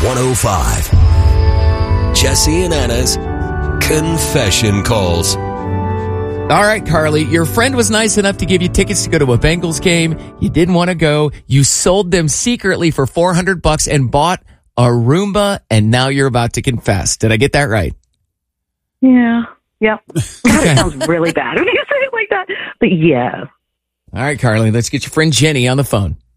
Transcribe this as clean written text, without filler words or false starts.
105. Jesse and Anna's Confession Calls. All right, Carly, your friend was nice enough to give you tickets to go to a Bengals game. You didn't want to go. You sold them secretly for $400 and bought a Roomba, and now you're about to confess. Did I get that right? Yeah. Yep. God, it sounds really bad when you say it like that. But yeah. All right, Carly, let's get your friend Jenny on the phone.